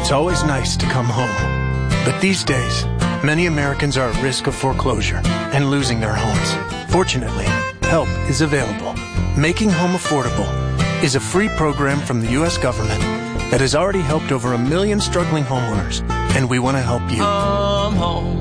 It's always nice to come home. But these days, many Americans are at risk of foreclosure and losing their homes. Fortunately, help is available. Making Home Affordable is a free program from the U.S. government that has already helped over 1 million struggling homeowners, and we want to help you. I'm home,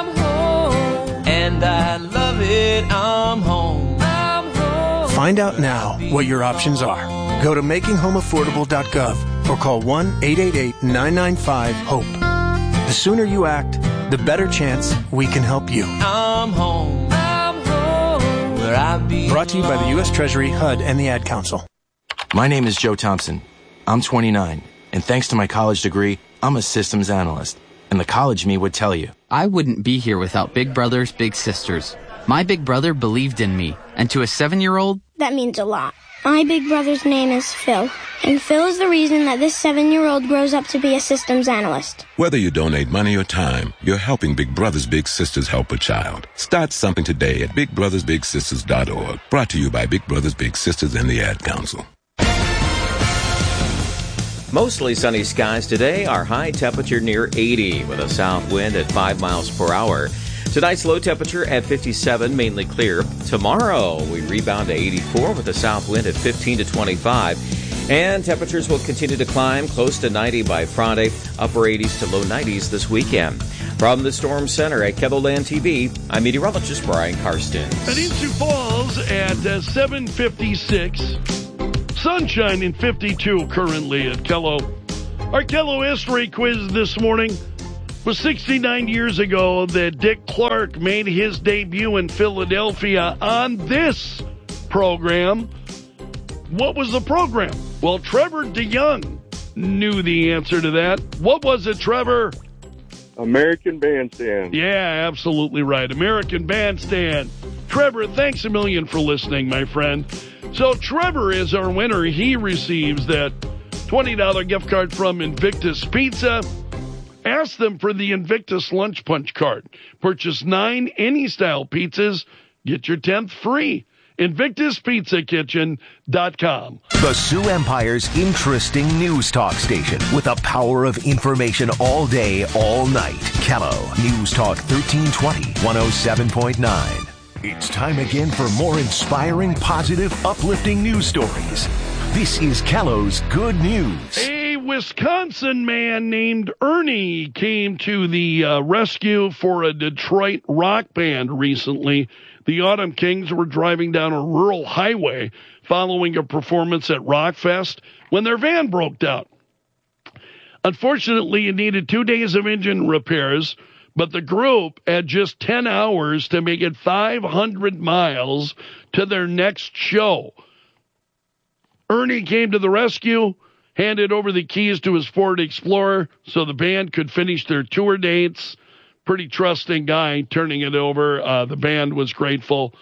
and I love it, I'm home. Find out now what your options are. Go to makinghomeaffordable.gov or call 1-888-995-HOPE. The sooner you act, the better chance we can help you. I'm home, where I belong. Brought to you by the U.S. Treasury, HUD, and the Ad Council. My name is Joe Thompson. I'm 29, and thanks to my college degree, I'm a systems analyst. And the college me would tell you, I wouldn't be here without Big Brothers Big Sisters. My big brother believed in me, and to a 7-year-old, that means a lot. My big brother's name is Phil, and Phil is the reason that this 7-year-old grows up to be a systems analyst. Whether you donate money or time, you're helping Big Brothers Big Sisters help a child. Start something today at BigBrothersBigSisters.org. Brought to you by Big Brothers Big Sisters and the Ad Council. Mostly sunny skies today. Our high temperature near 80 with a south wind at 5 miles per hour. Tonight's low temperature at 57, mainly clear. Tomorrow, we rebound to 84 with a south wind at 15 to 25. And temperatures will continue to climb close to 90 by Friday, upper 80s to low 90s this weekend. From the Storm Center at KELOLAND TV, I'm meteorologist Brian Karstens. At Sioux Falls at 7:56. Sunshine in 52 currently at Kello. Our Kello history quiz this morning was 69 years ago that Dick Clark made his debut in Philadelphia on this program. What was the program? Well, Trevor DeYoung knew the answer to that. What was it, Trevor? American Bandstand. Yeah, absolutely right. American Bandstand. Trevor, thanks a million for listening, my friend. So Trevor is our winner. He receives that $20 gift card from Invictus Pizza. Ask them for the Invictus Lunch Punch card. Purchase 9 any-style pizzas. Get your 10th free. InvictusPizzaKitchen.com. The Sioux Empire's interesting news talk station with the power of information all day, all night. Kello News Talk 1320, 107.9. It's time again for more inspiring, positive, uplifting news stories. This is Kello's Good News. A Wisconsin man named Ernie came to the rescue for a Detroit rock band recently. The Autumn Kings were driving down a rural highway following a performance at Rockfest when their van broke down. Unfortunately, it needed 2 days of engine repairs, but the group had just 10 hours to make it 500 miles to their next show. Ernie came to the rescue, handed over the keys to his Ford Explorer so the band could finish their tour dates. Pretty trusting guy turning it over. The band was grateful.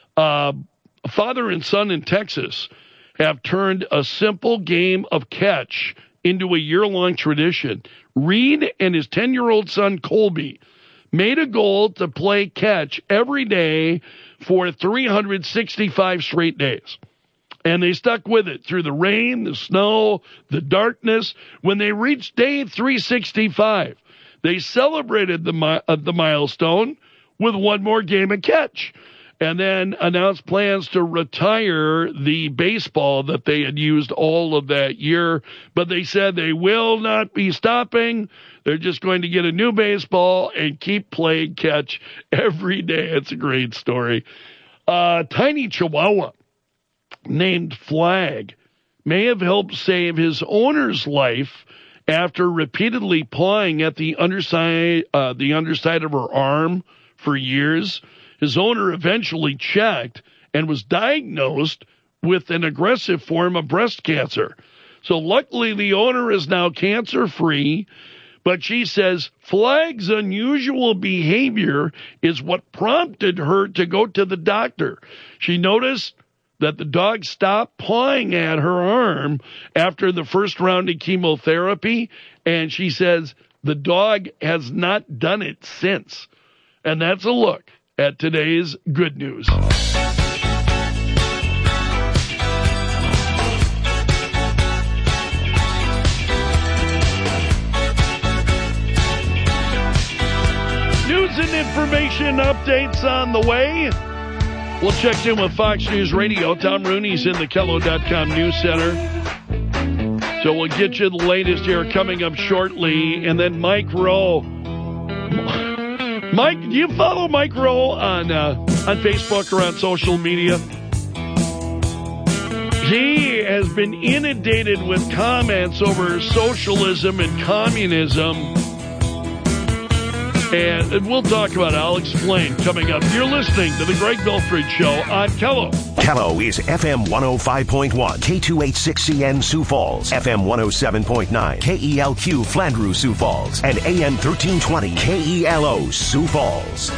Father and son in Texas have turned a simple game of catch into a year-long tradition. Reed and his 10-year-old son, Colby, made a goal to play catch every day for 365 straight days. And they stuck with it through the rain, the snow, the darkness. When they reached day 365, they celebrated the milestone with one more game of catch, and then announced plans to retire the baseball that they had used all of that year. But they said they will not be stopping. They're just going to get a new baseball and keep playing catch every day. It's a great story. Tiny Chihuahua named Flag may have helped save his owner's life after repeatedly pawing at the underside of her arm for years. His owner eventually checked and was diagnosed with an aggressive form of breast cancer. So luckily the owner is now cancer-free, but she says Flag's unusual behavior is what prompted her to go to the doctor. She noticed that the dog stopped pawing at her arm after the first round of chemotherapy, and she says the dog has not done it since. And that's a look at today's good news. and information updates on the way. We'll check in with Fox News Radio. Tom Rooney's in the Kello.com News Center. So we'll get you the latest here coming up shortly. And then Mike Rowe. Mike, do you follow Mike Rowe on Facebook or on social media? He has been inundated with comments over socialism and communism. And we'll talk about it. I'll explain coming up. You're listening to The Greg Belford Show on Kello. Kello is FM 105.1, K286CN Sioux Falls, FM 107.9, KELQ Flandreau Sioux Falls, and AM 1320 KELO Sioux Falls.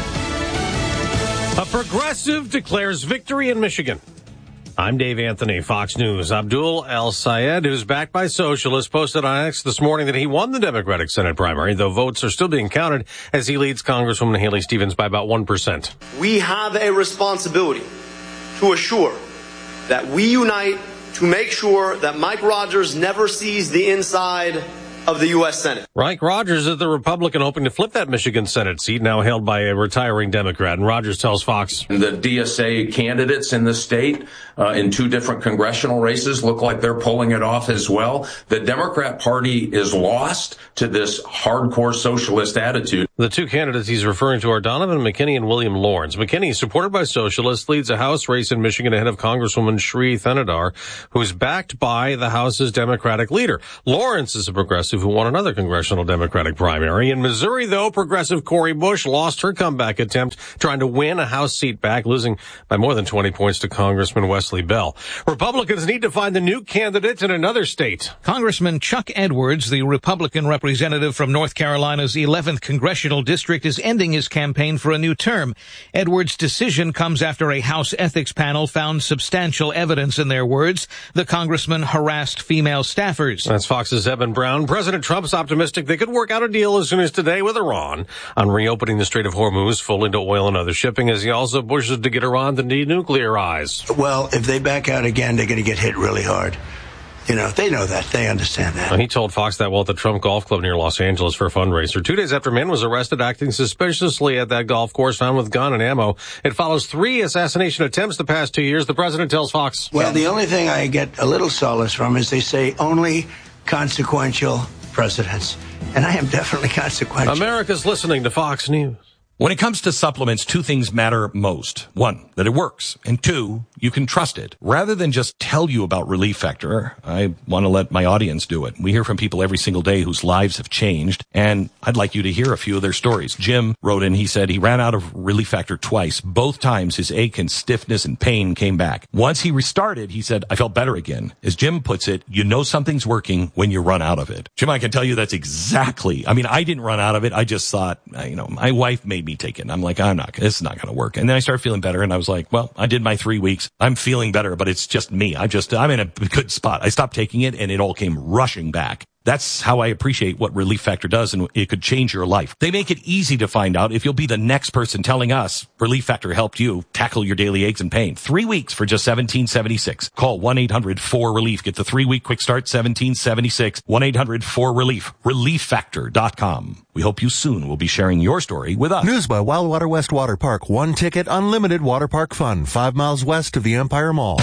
A progressive declares victory in Michigan. I'm Dave Anthony, Fox News. Abdul El-Sayed, who's backed by socialists, posted on X this morning that he won the Democratic Senate primary, though votes are still being counted as he leads Congresswoman Haley Stevens by about 1%. We have a responsibility to assure that we unite to make sure that Mike Rogers never sees the inside of the U.S. Senate. Mike Rogers is the Republican hoping to flip that Michigan Senate seat, now held by a retiring Democrat. And Rogers tells Fox, the DSA candidates in the state in two different congressional races look like they're pulling it off as well. The Democrat Party is lost to this hardcore socialist attitude. The two candidates he's referring to are Donovan McKinney and William Lawrence. McKinney, supported by socialists, leads a House race in Michigan ahead of Congresswoman Shree Thenadar, who's backed by the House's Democratic leader. Lawrence is a progressive who won another congressional Democratic primary. In Missouri, though, progressive Cori Bush lost her comeback attempt trying to win a House seat back, losing by more than 20 points to Congressman Wesley Bell. Republicans need to find a new candidate in another state. Congressman Chuck Edwards, the Republican representative from North Carolina's 11th congressional district, is ending his campaign for a new term. Edwards' decision comes after a House ethics panel found substantial evidence, in their words, the congressman harassed female staffers. That's Fox's Evan Brown. President Trump's optimistic they could work out a deal as soon as today with Iran on reopening the Strait of Hormuz fully to oil and other shipping, as he also pushes to get Iran to denuclearize. Well, if they back out again, they're going to get hit really hard. You know, they know that. They understand that. He told Fox that while at the Trump Golf Club near Los Angeles for a fundraiser. 2 days after a man was arrested acting suspiciously at that golf course, found with gun and ammo. It follows 3 assassination attempts the past 2 years. The president tells Fox. Well, the only thing I get a little solace from is they say only consequential presidents. And I am definitely consequential. America's listening to Fox News. When it comes to supplements, 2 things matter most. 1, that it works. And 2, you can trust it. Rather than just tell you about Relief Factor, I want to let my audience do it. We hear from people every single day whose lives have changed, and I'd like you to hear a few of their stories. Jim wrote in, he said he ran out of Relief Factor twice. Both times his ache and stiffness and pain came back. Once he restarted, he said, I felt better again. As Jim puts it, you know something's working when you run out of it. Jim, I can tell you that's exactly, I didn't run out of it. I just thought, my wife made me take it. I'm like, this is not going to work. And then I started feeling better, and I was like, well, I did my 3 weeks. I'm feeling better, but it's just me. I'm in a good spot. I stopped taking it, and it all came rushing back. That's how I appreciate what Relief Factor does, and it could change your life. They make it easy to find out if you'll be the next person telling us Relief Factor helped you tackle your daily aches and pain. 3 weeks for just $17.76. Call 1-800-4RELIEF. Get the 3-week quick start, $17.76. 1-800-4RELIEF. ReliefFactor.com. We hope you soon will be sharing your story with us. News by Wildwater West Water Park. 1 ticket, unlimited water park fun. 5 miles west of the Empire Mall.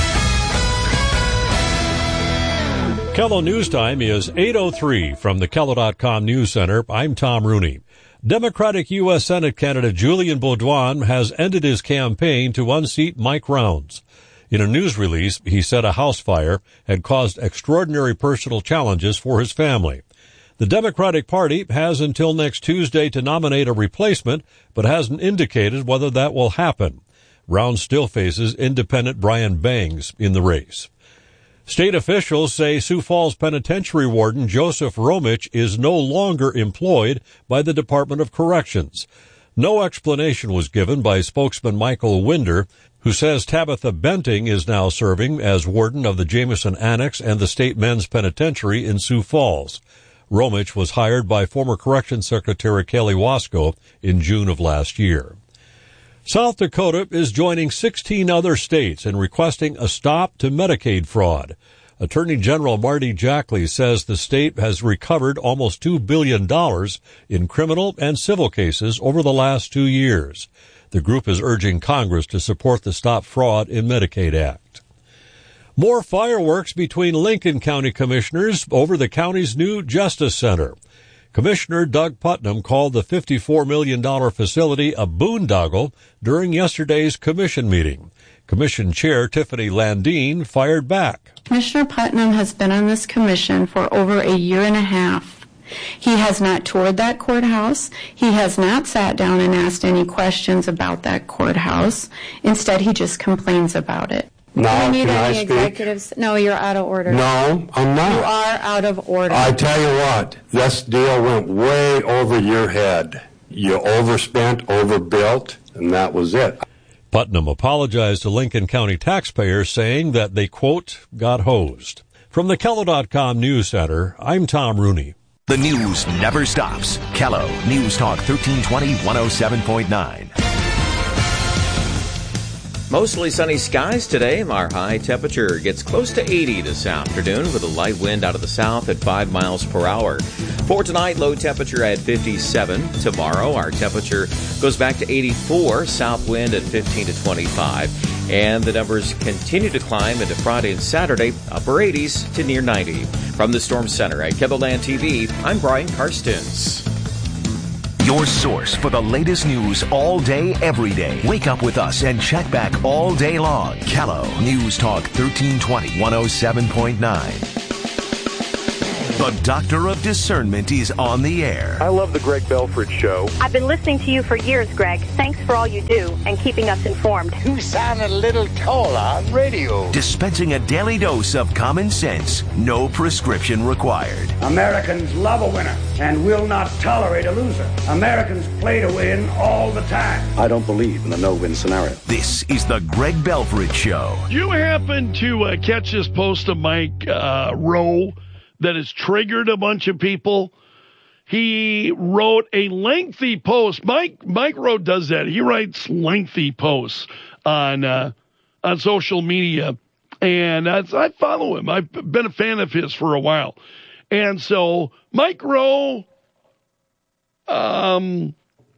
Kello News Time is 8:03 from the Kello.com News Center. I'm Tom Rooney. Democratic U.S. Senate candidate Julian Beaudoin has ended his campaign to unseat Mike Rounds. In a news release, he said a house fire had caused extraordinary personal challenges for his family. The Democratic Party has until next Tuesday to nominate a replacement, but hasn't indicated whether that will happen. Rounds still faces independent Brian Bangs in the race. State officials say Sioux Falls Penitentiary Warden Joseph Romich is no longer employed by the Department of Corrections. No explanation was given by spokesman Michael Winder, who says Tabitha Benting is now serving as warden of the Jameson Annex and the State Men's Penitentiary in Sioux Falls. Romich was hired by former Corrections Secretary Kelly Wasco in June of last year. South Dakota is joining 16 other states in requesting a stop to Medicaid fraud. Attorney General Marty Jackley says the state has recovered almost $2 billion in criminal and civil cases over the last 2 years. The group is urging Congress to support the Stop Fraud in Medicaid Act. More fireworks between Lincoln County commissioners over the county's new Justice Center. Commissioner Doug Putnam called the $54 million facility a boondoggle during yesterday's commission meeting. Commission Chair Tiffany Landine fired back. Commissioner Putnam has been on this commission for over a year and a half. He has not toured that courthouse. He has not sat down and asked any questions about that courthouse. Instead, he just complains about it. No, we need can I any speak? executives. No, you're out of order. No, I'm not. You are out of order. I tell you what, this deal went way over your head. You overspent, overbuilt, and that was it. Putnam apologized to Lincoln County taxpayers, saying that they, quote, got hosed. From the Kello.com News Center, I'm Tom Rooney. The news never stops. Kello News Talk 1320 107.9. Mostly sunny skies today. Our high temperature gets close to 80 this afternoon with a light wind out of the south at 5 miles per hour. For tonight, low temperature at 57. Tomorrow, our temperature goes back to 84, south wind at 15 to 25. And the numbers continue to climb into Friday and Saturday, upper 80s to near 90. From the Storm Center at KELOLAND TV, I'm Brian Karstens. Your source for the latest news all day, every day. Wake up with us and check back all day long. Kello News Talk 1320 107.9. The Doctor of Discernment is on the air. I love the Greg Belford Show. I've been listening to you for years, Greg. Thanks for all you do and keeping us informed. You sound a little tall on radio. Dispensing a daily dose of common sense. No prescription required. Americans love a winner and will not tolerate a loser. Americans play to win all the time. I don't believe in the no-win scenario. This is the Greg Belford Show. You happen to catch this post of Mike Rowe that has triggered a bunch of people? He wrote a lengthy post. Mike Rowe does that. He writes lengthy posts on social media, and I follow him. I've been a fan of his for a while. And so Mike Rowe was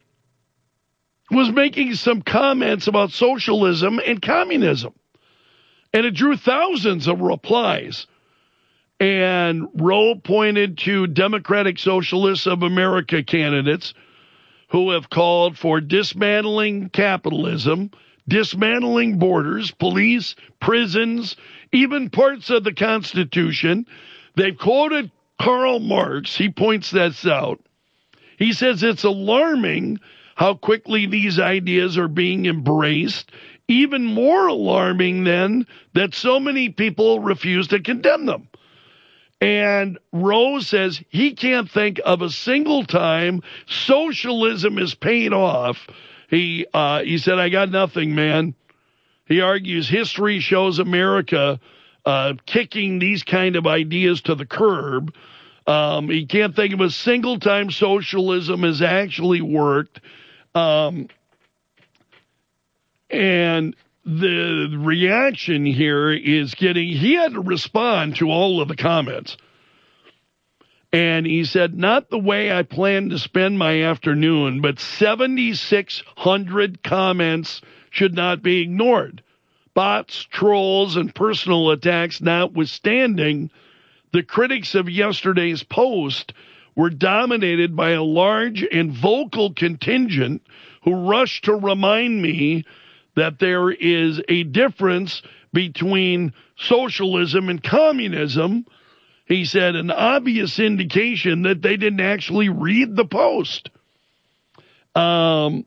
making some comments about socialism and communism, and it drew thousands of replies. And Rowe pointed to Democratic Socialists of America candidates who have called for dismantling capitalism, dismantling borders, police, prisons, even parts of the Constitution. They've quoted Karl Marx. He points this out. He says it's alarming how quickly these ideas are being embraced. Even more alarming, then, that so many people refuse to condemn them. And Rowe says he can't think of a single time socialism is paid off. He said, I got nothing, man. He argues history shows America kicking these kind of ideas to the curb. He can't think of a single time socialism has actually worked. And the reaction here is he had to respond to all of the comments. And he said, not the way I plan to spend my afternoon, but 7,600 comments should not be ignored. Bots, trolls, and personal attacks notwithstanding, the critics of yesterday's post were dominated by a large and vocal contingent who rushed to remind me that there is a difference between socialism and communism. He said an obvious indication that they didn't actually read the post. And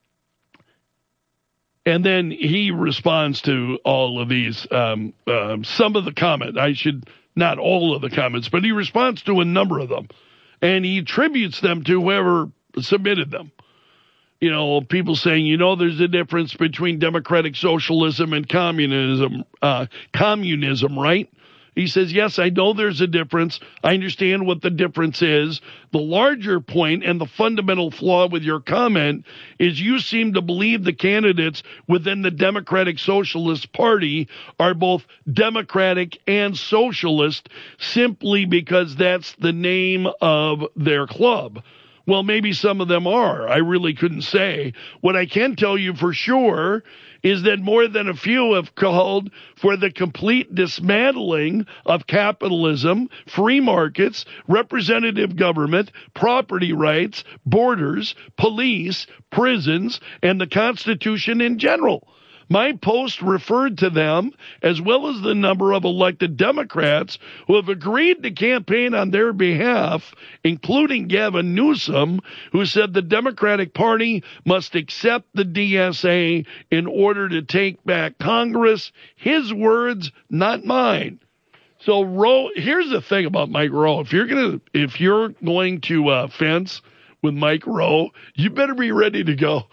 then he responds to all of these, some of the comment. Not all of the comments, but he responds to a number of them. And he attributes them to whoever submitted them. You know, people saying, there's a difference between democratic socialism and communism, right? He says, yes, I know there's a difference. I understand what the difference is. The larger point and the fundamental flaw with your comment is you seem to believe the candidates within the Democratic Socialist Party are both Democratic and socialist simply because that's the name of their club. Well, maybe some of them are. I really couldn't say. What I can tell you for sure is that more than a few have called for the complete dismantling of capitalism, free markets, representative government, property rights, borders, police, prisons, and the Constitution in general. My post referred to them, as well as the number of elected Democrats who have agreed to campaign on their behalf, including Gavin Newsom, who said the Democratic Party must accept the DSA in order to take back Congress. His words, not mine. So Roe, here's the thing about Mike Rowe. If you're going to fence with Mike Rowe, you better be ready to go.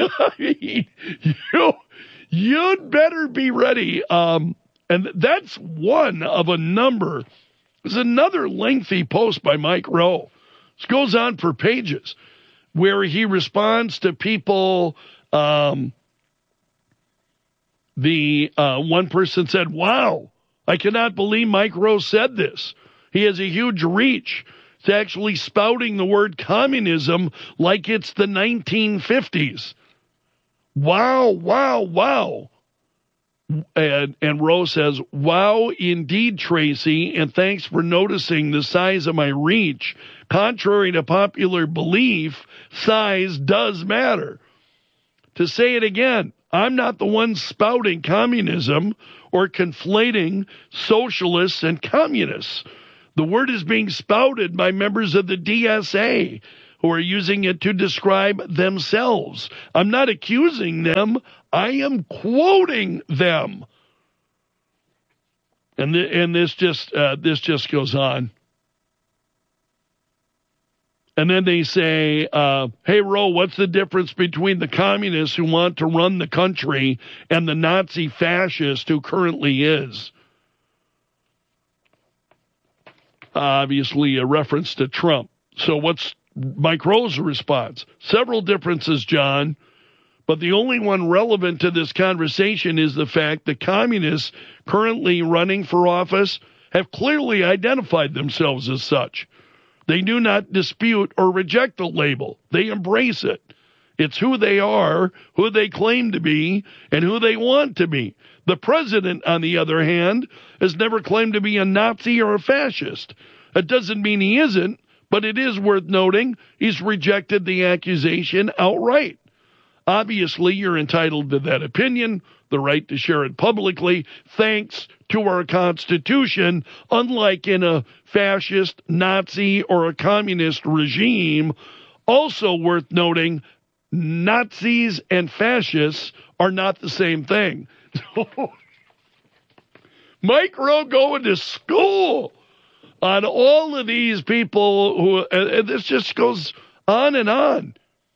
You'd better be ready. And that's one of a number. There's another lengthy post by Mike Rowe. This goes on for pages where he responds to people. One person said, wow, I cannot believe Mike Rowe said this. He has a huge reach. It's actually spouting the word communism like it's the 1950s. Wow, wow, wow. And Rose says, wow, indeed, Tracy, and thanks for noticing the size of my reach. Contrary to popular belief, size does matter. To say it again, I'm not the one spouting communism or conflating socialists and communists. The word is being spouted by members of the DSA, who are using it to describe themselves. I'm not accusing them. I am quoting them. And this just goes on. And then they say, hey, Roe, what's the difference between the communists who want to run the country and the Nazi fascist who currently is? Obviously a reference to Trump. So what's Mike Rowe's response? Several differences, John, but the only one relevant to this conversation is the fact that communists currently running for office have clearly identified themselves as such. They do not dispute or reject the label. They embrace it. It's who they are, who they claim to be, and who they want to be. The president, on the other hand, has never claimed to be a Nazi or a fascist. That doesn't mean he isn't. But it is worth noting he's rejected the accusation outright. Obviously, you're entitled to that opinion, the right to share it publicly, thanks to our Constitution, unlike in a fascist, Nazi, or a communist regime. Also worth noting, Nazis and fascists are not the same thing. Mike Rowe going to school on all of these people who, and this just goes on and on.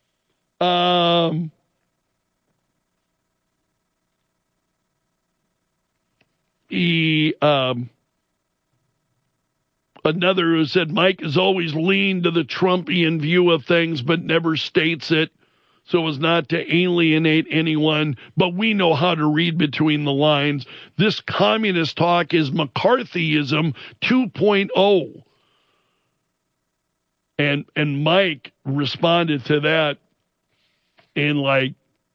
Another who said Mike has always leaned to the Trumpian view of things, but never states it so as not to alienate anyone. But we know how to read between the lines. This communist talk is McCarthyism 2.0. And Mike responded to that in like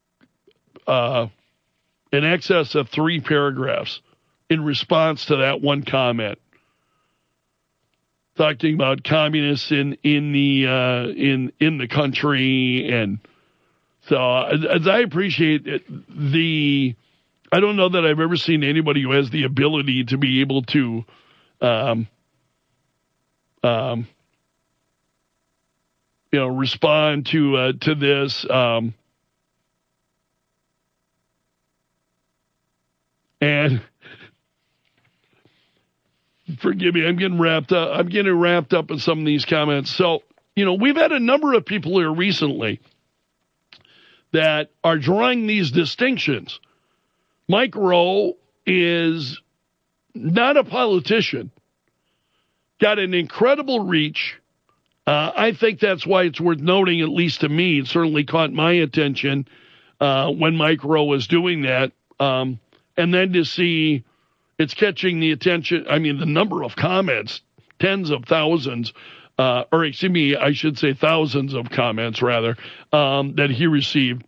in excess of 3 paragraphs in response to that one comment, talking about communists in the country. And so as I appreciate it, I don't know that I've ever seen anybody who has the ability to be able to respond to this. And forgive me, I'm getting wrapped up in some of these comments. So, we've had a number of people here recently that are drawing these distinctions. Mike Rowe is not a politician, got an incredible reach. I think that's why it's worth noting, at least to me. It certainly caught my attention when Mike Rowe was doing that. And then to see it's catching the attention, I mean, the number of comments, tens of thousands, or excuse me, I should say thousands of comments, rather, that he received,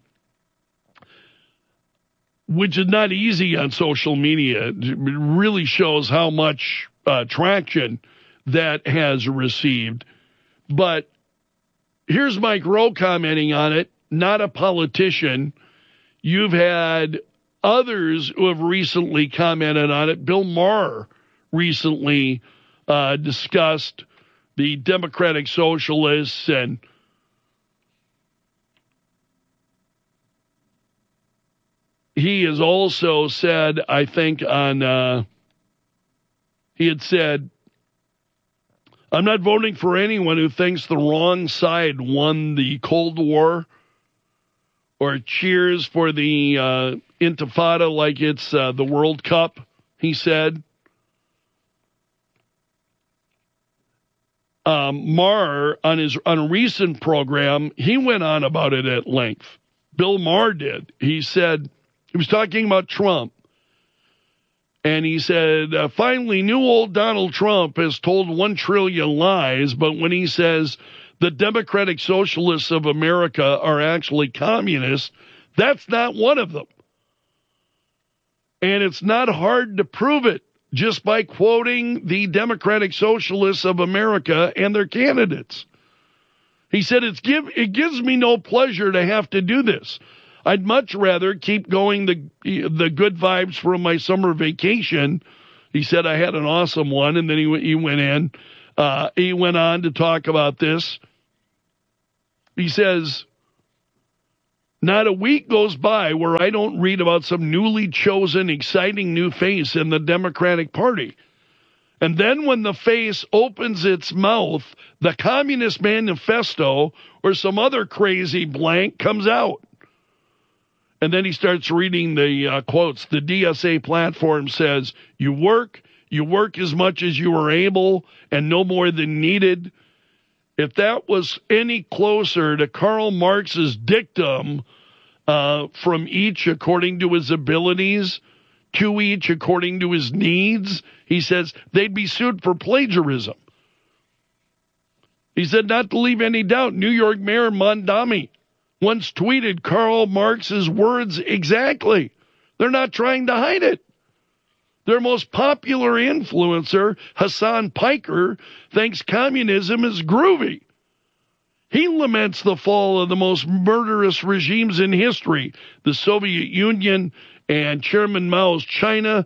which is not easy on social media. It really shows how much traction that has received. But here's Mike Rowe commenting on it, not a politician. You've had others who have recently commented on it. Bill Maher recently discussed the Democratic Socialists, and he has also said, I think he had said, I'm not voting for anyone who thinks the wrong side won the Cold War or cheers for the Intifada like it's the World Cup, he said. Maher, on a recent program, he went on about it at length. Bill Maher did. He said, he was talking about Trump. And he said, finally, new old Donald Trump has told 1 trillion lies, but when he says the Democratic Socialists of America are actually communists, that's not one of them. And it's not hard to prove it just by quoting the Democratic Socialists of America and their candidates. He said, it gives me no pleasure to have to do this. I'd much rather keep going the good vibes from my summer vacation. He said I had an awesome one, and then he went on to talk about this. He says, not a week goes by where I don't read about some newly chosen, exciting new face in the Democratic Party. And then when the face opens its mouth, the Communist Manifesto or some other crazy blank comes out. And then he starts reading the quotes. The DSA platform says, you work as much as you are able and no more than needed. If that was any closer to Karl Marx's dictum, from each according to his abilities, to each according to his needs, he says they'd be sued for plagiarism. He said, not to leave any doubt, New York Mayor Mondami once tweeted Karl Marx's words exactly. They're not trying to hide it. Their most popular influencer, Hassan Piker, thinks communism is groovy. He laments the fall of the most murderous regimes in history, the Soviet Union and Chairman Mao's China.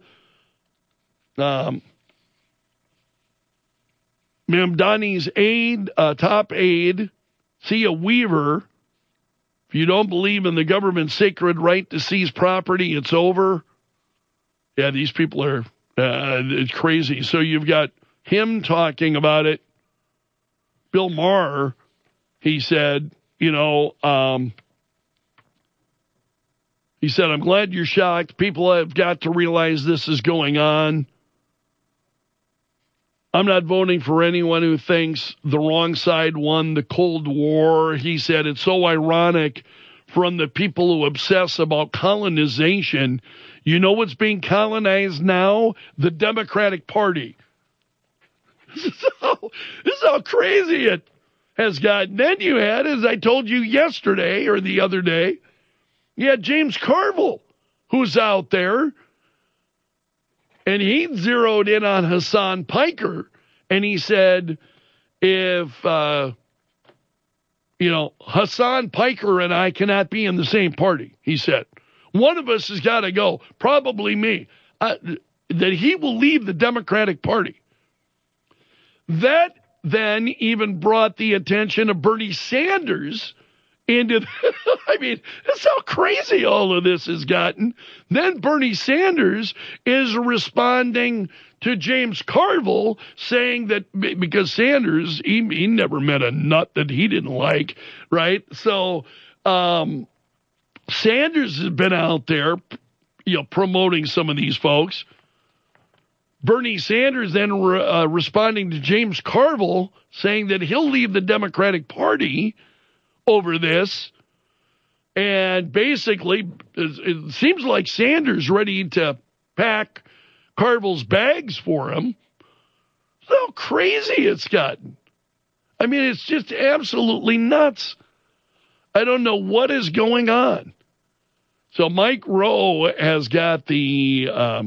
Mamdani's top aide, Thea Weaver, if you don't believe in the government's sacred right to seize property, it's over. Yeah, these people are it's crazy. So you've got him talking about it. Bill Maher, he said, he said, I'm glad you're shocked. People have got to realize this is going on. I'm not voting for anyone who thinks the wrong side won the Cold War. He said, it's so ironic from the people who obsess about colonization. You know what's being colonized now? The Democratic Party. This is how crazy it has gotten. Then you had, as I told you yesterday or the other day, you had James Carville, who's out there, and he zeroed in on Hassan Piker, and he said, if, Hassan Piker and I cannot be in the same party, he said. One of us has got to go, probably me, that he will leave the Democratic Party. That then even brought the attention of Bernie Sanders into I mean, that's how crazy all of this has gotten. Then Bernie Sanders is responding to James Carville, saying that because Sanders, he never met a nut that he didn't like, right? So Sanders has been out there, promoting some of these folks. Bernie Sanders then responding to James Carville, saying that he'll leave the Democratic Party over this. And basically, it seems like Sanders ready to pack Carville's bags for him. That's how crazy it's gotten. I mean, it's just absolutely nuts. I don't know what is going on. So Mike Rowe has got he's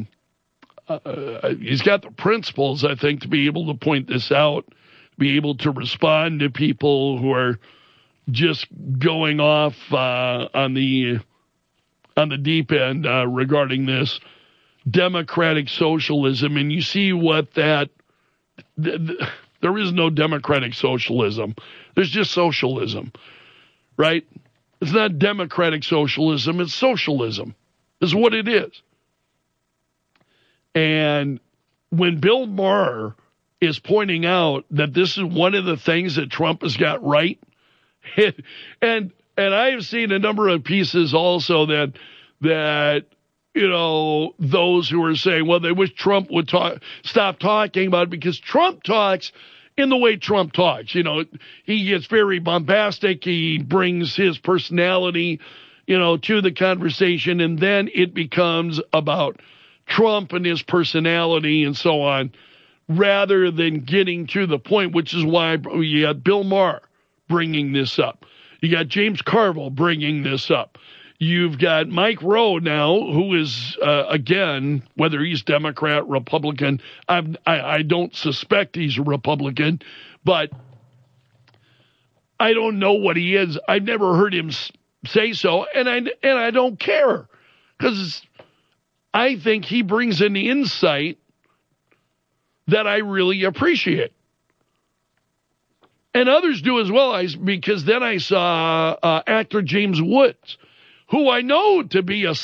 got the principles, I think, to be able to point this out, be able to respond to people who are just going off on the deep end regarding this democratic socialism. And you see what that there is no democratic socialism. There's just socialism, right? It's not democratic socialism. It's socialism. Is what it is. And when Bill Maher is pointing out that this is one of the things that Trump has got right, and I have seen a number of pieces also that you know, those who are saying, well, they wish Trump would stop talking about it because Trump talks in the way Trump talks. You know, he gets very bombastic. He brings his personality, you know, to the conversation, and then it becomes about Trump and his personality and so on, rather than getting to the point, which is why you got Bill Maher bringing this up. You got James Carville bringing this up. You've got Mike Rowe now, who is, again, whether he's Democrat, Republican, I don't suspect he's a Republican, but I don't know what he is. I've never heard him say so, and I don't care, because I think he brings an insight that I really appreciate. And others do as well, because then I saw actor James Woods, who I know to be a